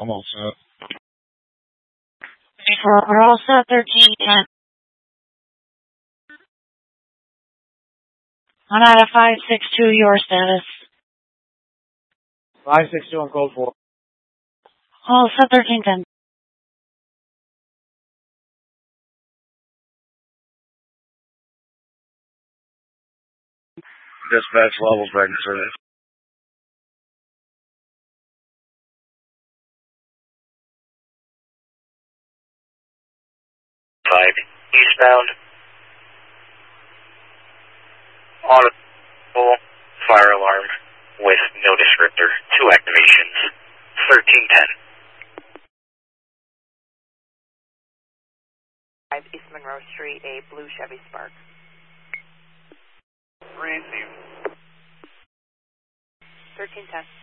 I'm all set. We're all set, 1310. On out of 562, your status. 562 on code 4. All set, 1310. Dispatch levels back in service. Eastbound. Audible fire alarm with no descriptor. 2 activations. 1310. East Monroe Street, a blue Chevy Spark. Receive. 1310.